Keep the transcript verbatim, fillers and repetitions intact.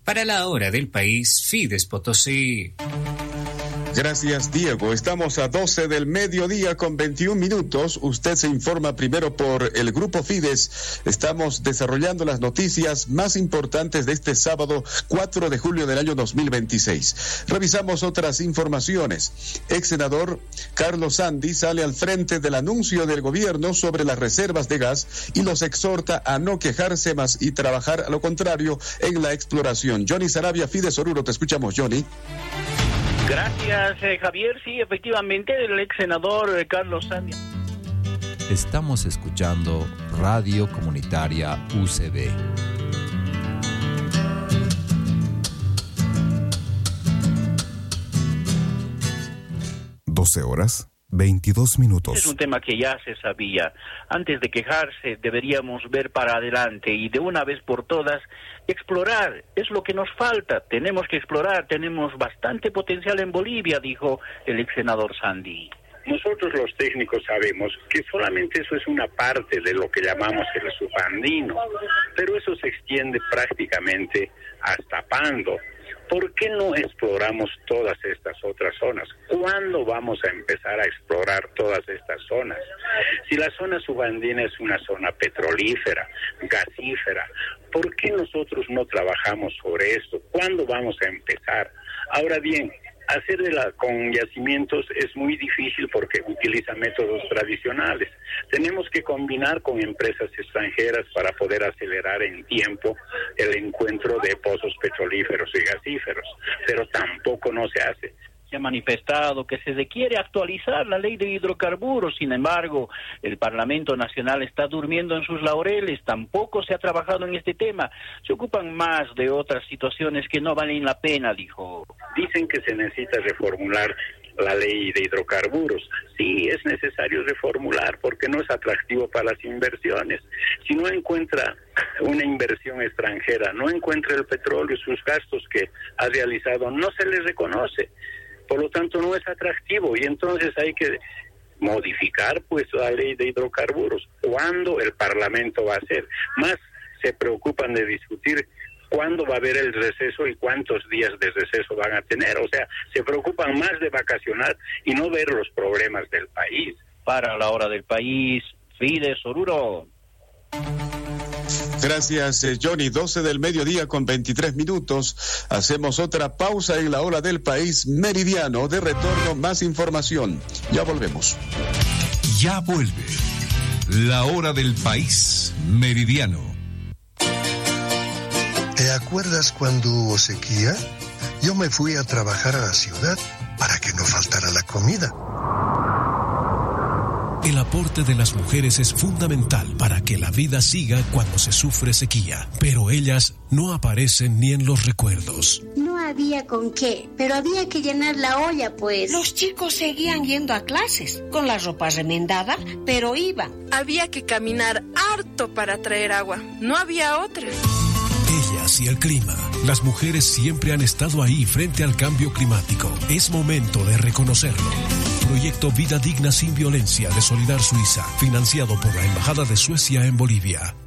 Para la hora del país, Fides Potosí. Gracias, Diego. Estamos a doce del mediodía con veintiún minutos. Usted se informa primero por el Grupo Fides. Estamos desarrollando las noticias más importantes de este sábado cuatro de julio del año dos mil veintiséis. Revisamos otras informaciones. Ex senador Carlos Sandi sale al frente del anuncio del gobierno sobre las reservas de gas y los exhorta a no quejarse más y trabajar a lo contrario en la exploración. Johnny Sarabia, Fides Oruro, te escuchamos, Johnny. Gracias, eh, Javier. Sí, efectivamente, el ex senador eh, Carlos Sandi. Estamos escuchando Radio Comunitaria U C B. doce horas, veintidós minutos. Es un tema que ya se sabía. Antes de quejarse, deberíamos ver para adelante y de una vez por todas explorar. Es lo que nos falta. Tenemos que explorar. Tenemos bastante potencial en Bolivia, dijo el ex senador Sandi. Nosotros los técnicos sabemos que solamente eso es una parte de lo que llamamos el subandino, pero eso se extiende prácticamente hasta Pando. ¿Por qué no exploramos todas estas otras zonas? ¿Cuándo vamos a empezar a explorar todas estas zonas? Si la zona subandina es una zona petrolífera, gasífera, ¿por qué nosotros no trabajamos sobre esto? ¿Cuándo vamos a empezar? Ahora bien, hacer de la, con yacimientos es muy difícil porque utiliza métodos tradicionales. Tenemos que combinar con empresas extranjeras para poder acelerar en tiempo el encuentro de pozos petrolíferos y gasíferos, pero tampoco no se hace. Se ha manifestado que se requiere actualizar la ley de hidrocarburos. Sin embargo, el Parlamento Nacional está durmiendo en sus laureles. Tampoco se ha trabajado en este tema. Se ocupan más de otras situaciones que no valen la pena, dijo. Dicen que se necesita reformular la ley de hidrocarburos. Sí, es necesario reformular porque no es atractivo para las inversiones. Si no encuentra una inversión extranjera, no encuentra el petróleo, sus gastos que ha realizado, no se le reconoce. Por lo tanto, no es atractivo y entonces hay que modificar pues la ley de hidrocarburos. ¿Cuándo el Parlamento va a hacer? Más se preocupan de discutir cuándo va a haber el receso y cuántos días de receso van a tener. O sea, se preocupan más de vacacionar y no ver los problemas del país. Para la hora del país, Fides Oruro. Gracias, Johnny. doce del mediodía con veintitrés minutos. Hacemos otra pausa en la hora del país meridiano. De retorno, más información. Ya volvemos. Ya vuelve la hora del país meridiano. ¿Te acuerdas cuando hubo sequía? Yo me fui a trabajar a la ciudad para que no faltara la comida. El aporte de las mujeres es fundamental para que la vida siga cuando se sufre sequía, pero ellas no aparecen ni en los recuerdos. No había con qué, pero había que llenar la olla, pues. Los chicos seguían yendo a clases, con la ropa remendada, pero iban. Había que caminar harto para traer agua, no había otra. Ellas y el clima. Las mujeres siempre han estado ahí frente al cambio climático. Es momento de reconocerlo. Proyecto Vida Digna sin Violencia de Solidar Suiza, financiado por la Embajada de Suecia en Bolivia.